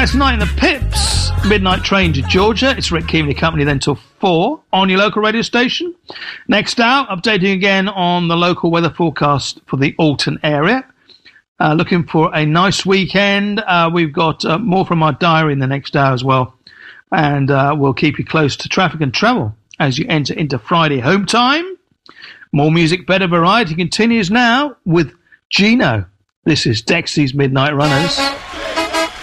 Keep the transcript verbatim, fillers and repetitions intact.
That's Night in the Pips, Midnight Train to Georgia. It's Rick Keeman, the company then till four on your local radio station. Next out, updating again on the local weather forecast for the Alton area. Uh, looking for a nice weekend. Uh, we've got uh, more from our diary in the next hour as well. And uh, we'll keep you close to traffic and travel as you enter into Friday home time. More music, better variety continues now with Gino. This is Dexy's Midnight Runners.